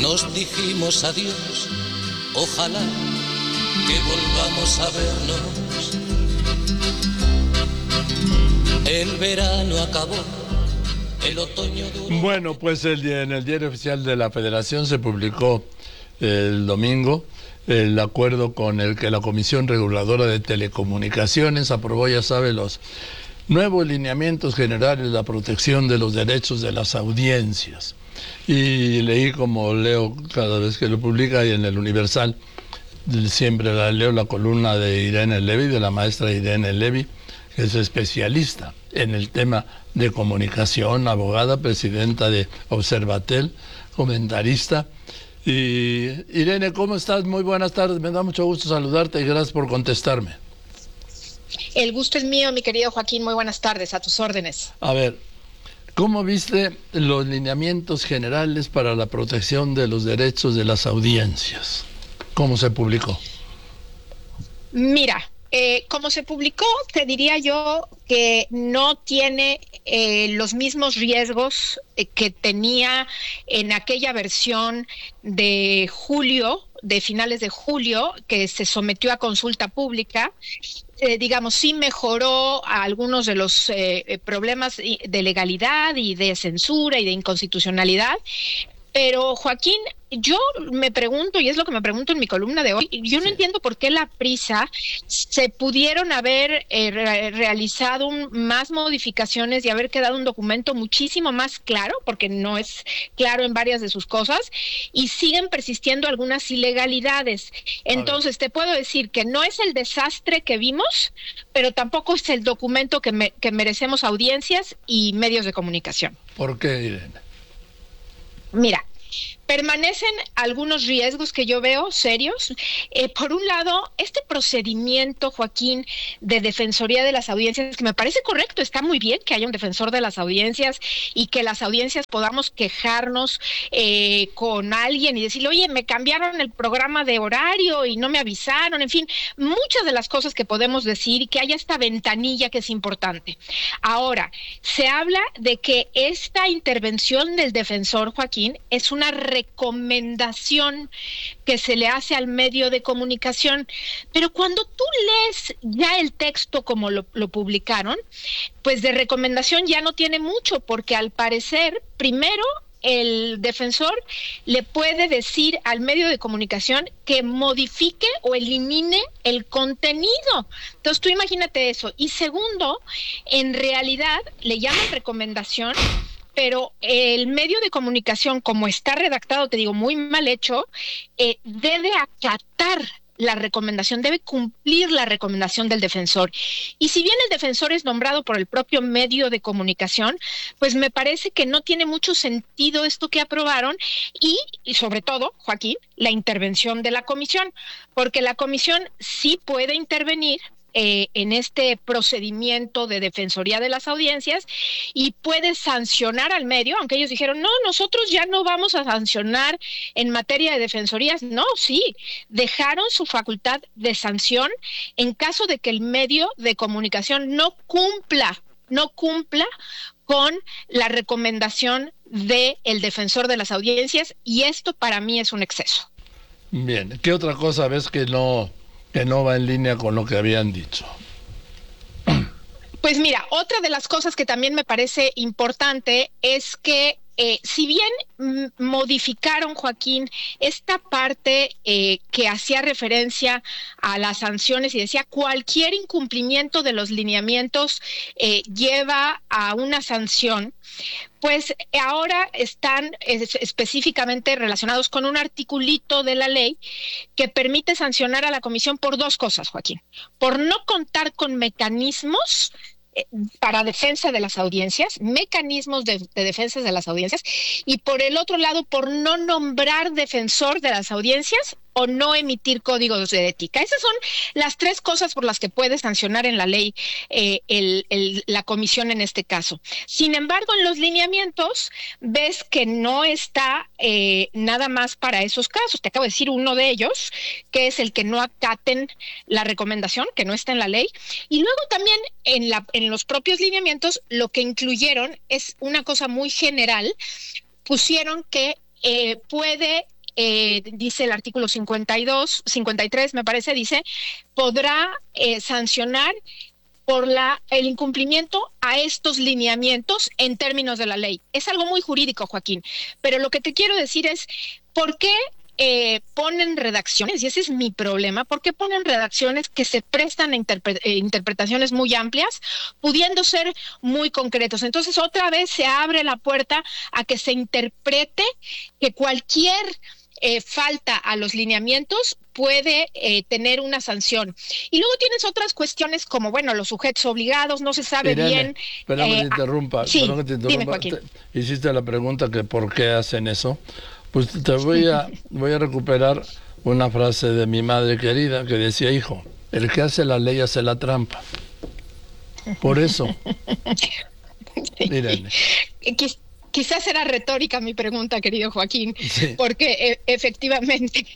nos dijimos adiós, ojalá que volvamos a vernos. El verano acabó, el otoño duró. Bueno, pues en el diario oficial de la Federación se publicó el domingo el acuerdo con el que la Comisión Reguladora de Telecomunicaciones aprobó, ya sabe, los nuevos lineamientos generales de la protección de los derechos de las audiencias. Y leí, como leo cada vez que lo publica, y en el Universal siempre leo la columna de Irene Levy, de la maestra Irene Levy, que es especialista en el tema de comunicación, abogada, presidenta de Observatel, comentarista. Y Irene, ¿cómo estás? Muy buenas tardes, me da mucho gusto saludarte y gracias por contestarme. El gusto es mío, mi querido Joaquín, muy buenas tardes, a tus órdenes. A ver, ¿cómo viste los lineamientos generales para la protección de los derechos de las audiencias? ¿Cómo se publicó? Mira, como se publicó, te diría yo que no tiene los mismos riesgos que tenía en aquella versión de julio, de finales de julio, que se sometió a consulta pública. Digamos, sí mejoró a algunos de los problemas de legalidad y de censura y de inconstitucionalidad. Pero, Joaquín, yo me pregunto, y es lo que me pregunto en mi columna de hoy, yo no entiendo por qué la prisa. Se pudieron haber realizado más modificaciones y haber quedado un documento muchísimo más claro, porque no es claro en varias de sus cosas, y siguen persistiendo algunas ilegalidades. Entonces, te puedo decir que no es el desastre que vimos, pero tampoco es el documento que merecemos audiencias y medios de comunicación. ¿Por qué, Irene? Mira, permanecen algunos riesgos que yo veo serios. Por un lado, este procedimiento, Joaquín, de defensoría de las audiencias, que me parece correcto, está muy bien que haya un defensor de las audiencias y que las audiencias podamos quejarnos con alguien y decirle, oye, me cambiaron el programa de horario y no me avisaron, en fin, muchas de las cosas que podemos decir, y que haya esta ventanilla que es importante. Ahora, se habla de que esta intervención del defensor, Joaquín, es una recomendación que se le hace al medio de comunicación, pero cuando tú lees ya el texto como lo publicaron, pues de recomendación ya no tiene mucho, porque al parecer, primero, el defensor le puede decir al medio de comunicación que modifique o elimine el contenido. Entonces tú imagínate eso. Y segundo, en realidad le llaman recomendación, pero el medio de comunicación, como está redactado, te digo, muy mal hecho, debe acatar la recomendación, debe cumplir la recomendación del defensor. Y si bien el defensor es nombrado por el propio medio de comunicación, pues me parece que no tiene mucho sentido esto que aprobaron y sobre todo, Joaquín, la intervención de la comisión, porque la comisión sí puede intervenir en este procedimiento de defensoría de las audiencias y puede sancionar al medio, aunque ellos dijeron, no, nosotros ya no vamos a sancionar en materia de defensorías. No, sí, dejaron su facultad de sanción en caso de que el medio de comunicación no cumpla con la recomendación del defensor de las audiencias, y esto para mí es un exceso. Bien, ¿qué otra cosa ves que no va en línea con lo que habían dicho? Pues mira, otra de las cosas que también me parece importante es que si bien modificaron, Joaquín, esta parte que hacía referencia a las sanciones y decía cualquier incumplimiento de los lineamientos lleva a una sanción, pues ahora están específicamente relacionados con un articulito de la ley que permite sancionar a la comisión por dos cosas, Joaquín: por no contar con mecanismos para defensa de las audiencias, mecanismos de defensa de las audiencias, y por el otro lado, por no nombrar defensor de las audiencias o no emitir códigos de ética. Esas son las tres cosas por las que puede sancionar en la ley la comisión en este caso. Sin embargo, en los lineamientos ves que no está nada más para esos casos. Te acabo de decir uno de ellos, que es el que no acaten la recomendación, que no está en la ley. Y luego también en los propios lineamientos lo que incluyeron es una cosa muy general. Pusieron que puede dice el artículo 53, me parece, dice, podrá sancionar por el incumplimiento a estos lineamientos en términos de la ley. Es algo muy jurídico, Joaquín, pero lo que te quiero decir es, ¿por qué ponen redacciones? Y ese es mi problema. ¿Por qué ponen redacciones que se prestan a interpretaciones muy amplias, pudiendo ser muy concretos? Entonces, otra vez se abre la puerta a que se interprete que cualquier falta a los lineamientos puede tener una sanción. Y luego tienes otras cuestiones como, bueno, los sujetos obligados, no se sabe Irene, bien. Perdón que te interrumpa. Sí, Perdón que te interrumpa. dime, Joaquín. Hiciste la pregunta que por qué hacen eso. Pues te voy a recuperar una frase de mi madre querida que decía, hijo, el que hace la ley hace la trampa. Por eso, Irene. Quizás era retórica mi pregunta, querido Joaquín, Sí. Porque efectivamente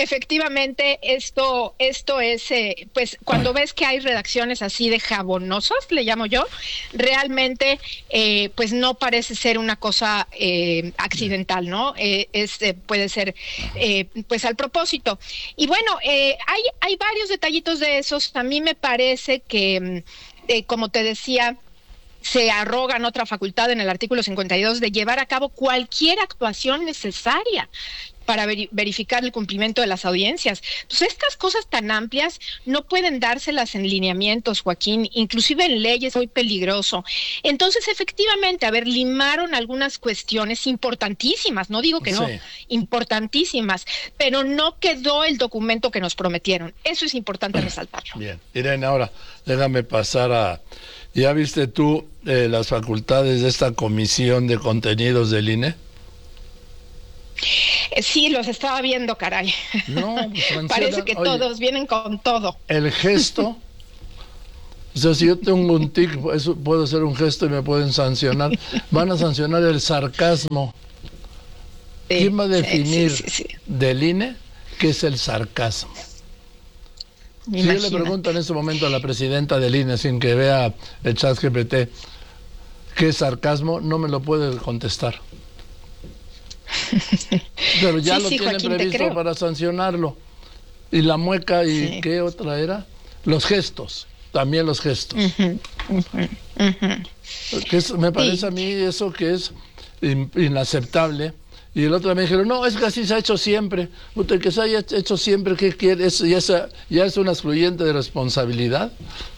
esto es, pues cuando ves que hay redacciones así de jabonosas, le llamo yo, realmente pues no parece ser una cosa accidental, ¿no? Puede ser pues al propósito. Y bueno, hay varios detallitos de esos. A mí me parece que, como te decía, se arrogan otra facultad en el artículo 52 de llevar a cabo cualquier actuación necesaria para verificar el cumplimiento de las audiencias. Pues estas cosas tan amplias no pueden dárselas en lineamientos, Joaquín, inclusive en leyes, es muy peligroso. Entonces, efectivamente, a ver, limaron algunas cuestiones importantísimas, no digo que no, Sí. importantísimas, pero no quedó el documento que nos prometieron. Eso es importante resaltarlo. Bien, Irene, ahora déjame pasar a... ¿Ya viste tú las facultades de esta comisión de contenidos del INE? Sí, los estaba viendo, caray. No, pues sancionan. Parece que Oye, todos vienen con todo. el gesto, o sea, si yo tengo un tic, eso, puedo hacer un gesto y me pueden sancionar. Van a sancionar el sarcasmo. Sí, ¿Quién va a sí, definir sí. del INE qué es el sarcasmo? Si yo le pregunto en este momento a la presidenta del INE sin que vea el chat GPT qué es sarcasmo, no me lo puede contestar. Pero ya Sí, lo sí, tienen Joaquín, te previsto creo. para sancionarlo. Y la mueca, ¿y Sí. qué otra era? Los gestos, también los gestos. Que me parece a mí eso que es inaceptable. Y el otro me dijeron, no, es que así se ha hecho siempre. Usted, que se haya hecho siempre, ¿qué quiere? ¿Ya es una excluyente de responsabilidad?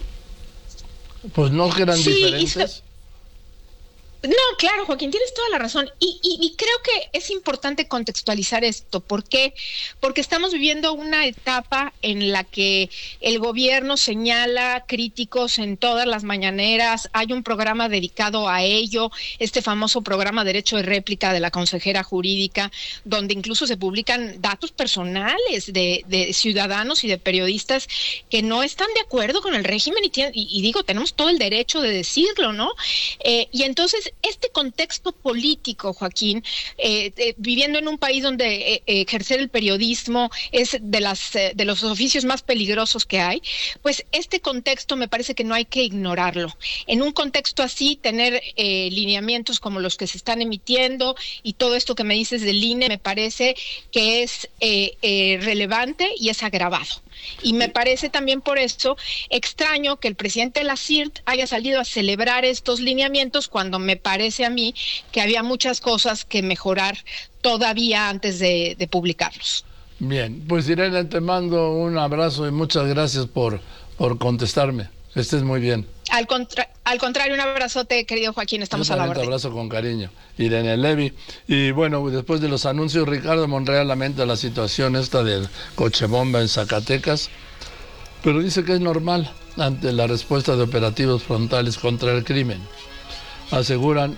Pues no que eran Sí, diferentes. No, claro, Joaquín, tienes toda la razón. Y creo que es importante contextualizar esto. ¿Por qué? Porque estamos viviendo una etapa en la que el gobierno señala críticos en todas las mañaneras. Hay un programa dedicado a ello, este famoso programa Derecho de Réplica de la consejera jurídica, donde incluso se publican datos personales de ciudadanos y de periodistas que no están de acuerdo con el régimen y digo, tenemos todo el derecho de decirlo, ¿no? Y entonces este contexto político, Joaquín, viviendo en un país donde ejercer el periodismo es de los oficios más peligrosos que hay, pues este contexto me parece que no hay que ignorarlo. En un contexto así, tener lineamientos como los que se están emitiendo y todo esto que me dices del INE me parece que es relevante y es agravado. Y me parece también por eso extraño que el presidente de la CIRT haya salido a celebrar estos lineamientos cuando me parece a mí que había muchas cosas que mejorar todavía antes de publicarlos. Bien, pues Irene, te mando un abrazo y muchas gracias por contestarme. Que estés muy bien. Al contrario, un abrazote, querido Joaquín, estamos Yo a la también te orden. abrazo con cariño. Irene Levy. Y bueno, después de los anuncios, Ricardo Monreal lamenta la situación esta del coche bomba en Zacatecas, pero dice que es normal ante la respuesta de operativos frontales contra el crimen. Aseguran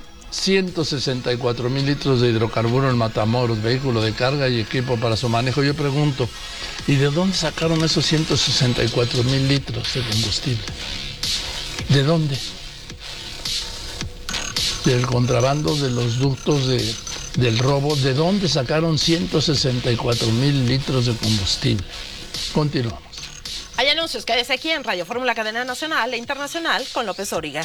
164,000 litros de hidrocarburo en Matamoros, vehículo de carga y equipo para su manejo. Yo pregunto, ¿y de dónde sacaron esos 164,000 litros de combustible? ¿De dónde? Del contrabando, de los ductos del robo. ¿De dónde sacaron 164,000 litros de combustible? Continuamos. Hay anuncios, quédese aquí en Radio Fórmula Cadena Nacional e Internacional con López Dóriga.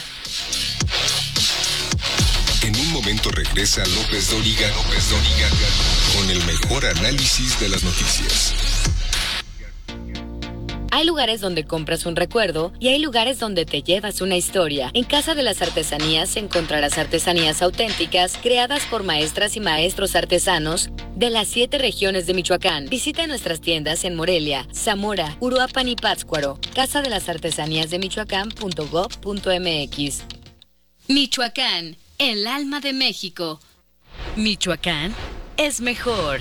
En un momento regresa López Dóriga con el mega mejor análisis de las noticias. Hay lugares donde compras un recuerdo y hay lugares donde te llevas una historia. En Casa de las Artesanías encontrarás artesanías auténticas creadas por maestras y maestros artesanos de las 7 regiones de Michoacán. Visita nuestras tiendas en Morelia, Zamora, Uruapan y Pátzcuaro. Casa de las Artesanías de Michoacán.gov.mx. Michoacán, el alma de México. Michoacán es mejor.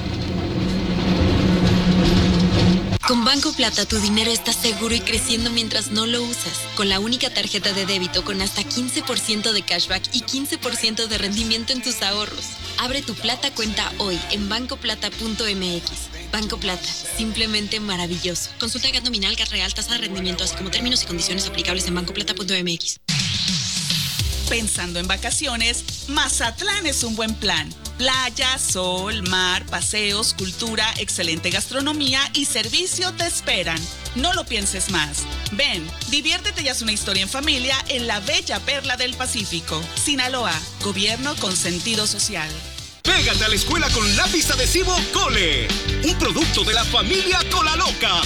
Con Banco Plata tu dinero está seguro y creciendo mientras no lo usas. Con la única tarjeta de débito con hasta 15% de cashback y 15% de rendimiento en tus ahorros. Abre tu Plata cuenta hoy en bancoplata.mx. Banco Plata, simplemente maravilloso. Consulta GAT nominal, GAT real, tasa de rendimiento, así como términos y condiciones aplicables en bancoplata.mx. Pensando en vacaciones, Mazatlán es un buen plan. Playa, sol, mar, paseos, cultura, excelente gastronomía y servicio te esperan. No lo pienses más. Ven, diviértete y haz una historia en familia en la bella perla del Pacífico. Sinaloa, gobierno con sentido social. Pégate a la escuela con lápiz adhesivo Cole, un producto de la familia Cola Loca.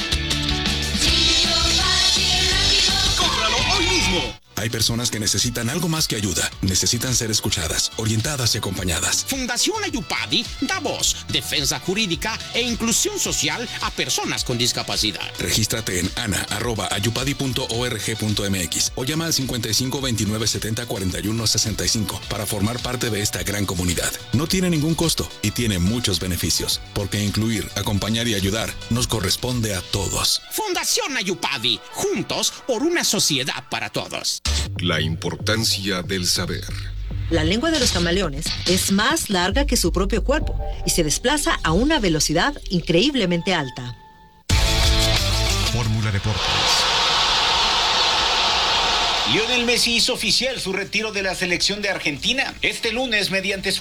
¡Cómpralo hoy mismo! Hay personas que necesitan algo más que ayuda. Necesitan ser escuchadas, orientadas y acompañadas. Fundación Ayupadi da voz, defensa jurídica e inclusión social a personas con discapacidad. Regístrate en ana@ayupadi.org.mx o llama al 55 29 70 41 65 para formar parte de esta gran comunidad. No tiene ningún costo y tiene muchos beneficios, porque incluir, acompañar y ayudar nos corresponde a todos. Fundación Ayupadi, juntos por una sociedad para todos. La importancia del saber. La lengua de los camaleones es más larga que su propio cuerpo y se desplaza a una velocidad increíblemente alta. Fórmula Deportes. Lionel Messi hizo oficial su retiro de la selección de Argentina. Este lunes, mediante su